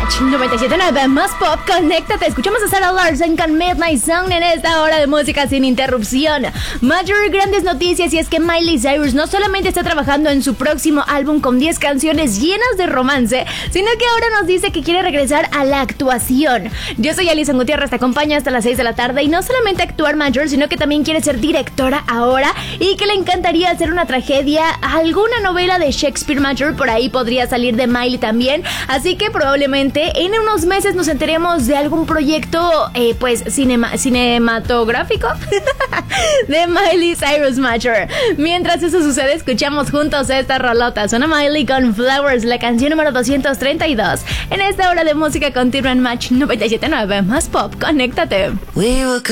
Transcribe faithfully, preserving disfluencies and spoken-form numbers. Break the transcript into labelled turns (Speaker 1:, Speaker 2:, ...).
Speaker 1: Match noventa y siete punto nueve más pop, conéctate. Escuchamos a Sarah Larson con Midnight Song en esta hora de música sin interrupción. Mayor grandes noticias, y es que Miley Cyrus no solamente está trabajando en su próximo álbum con diez canciones llenas de romance, sino que ahora nos dice que quiere regresar a la actuación. Yo soy Alison Gutiérrez, te acompaño hasta las seis de la tarde, y no solamente actuar Mayor, sino que también quiere ser directora ahora, y que le encantaría hacer una tragedia, alguna novela de Shakespeare. Mayor, por ahí podría salir de Miley también, así que probablemente en unos meses nos enteremos de algún proyecto eh, pues cinema, cinematográfico de Miley Cyrus Mayor. Mientras eso sucede, escuchamos juntos esta rolota. Suena Miley con Flowers, la canción número doscientos treinta y dos. En esta hora de música continua en Match noventa y siete punto nueve más pop, conéctate. We